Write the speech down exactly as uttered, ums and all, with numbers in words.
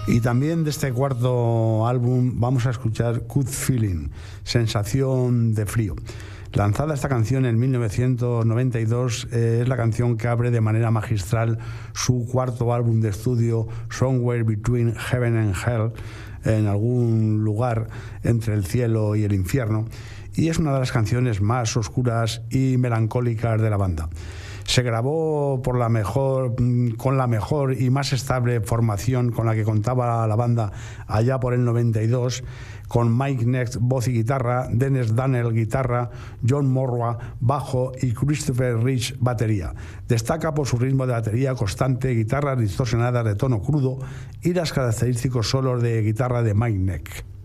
Y también de este cuarto álbum vamos a escuchar Good Feeling, Sensación de Frío. Lanzada esta canción en mil novecientos noventa y dos, eh, es la canción que abre de manera magistral su cuarto álbum de estudio, Somewhere Between Heaven and Hell, en algún lugar entre el cielo y el infierno, y es una de las canciones más oscuras y melancólicas de la banda. Se grabó por la mejor, con la mejor y más estable formación con la que contaba la banda allá por el noventa y dos, con Mike Next voz y guitarra, Dennis Daniel guitarra, John Morwa bajo y Christopher Rich batería. Destaca por su ritmo de batería constante, guitarras distorsionadas de tono crudo y los característicos solos de guitarra de Mike Next.